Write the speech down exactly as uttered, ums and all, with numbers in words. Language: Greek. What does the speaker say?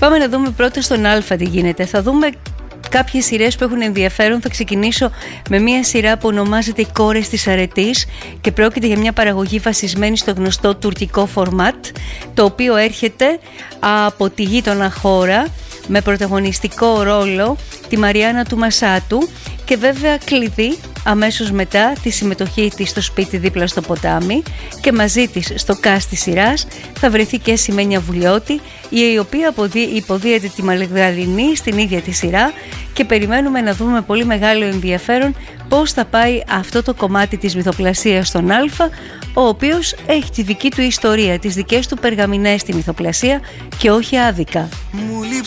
Πάμε να δούμε πρώτα στον Α τι γίνεται. Θα δούμε κάποιες σειρές που έχουν ενδιαφέρον. Θα ξεκινήσω με μια σειρά που ονομάζεται «Οι Κόρες της Αρετής» και πρόκειται για μια παραγωγή βασισμένη στο γνωστό τουρκικό φορμάτ, το οποίο έρχεται από τη γείτονα χώρα με πρωταγωνιστικό ρόλο τη Μαριάννα του Μασάτου και βέβαια κλειδί αμέσως μετά τη συμμετοχή της στο σπίτι δίπλα στο ποτάμι, και μαζί της στο cast της σειράς θα βρεθεί και Σημαίνια Βουλιώτη, η οποία υποδίεται τη Μαλεγδαληνή στην ίδια τη σειρά, και περιμένουμε να δούμε πολύ μεγάλο ενδιαφέρον πώς θα πάει αυτό το κομμάτι της μυθοπλασίας στον Α, ο οποίος έχει τη δική του ιστορία, τις δικές του περγαμηνές στη μυθοπλασία και όχι άδικα.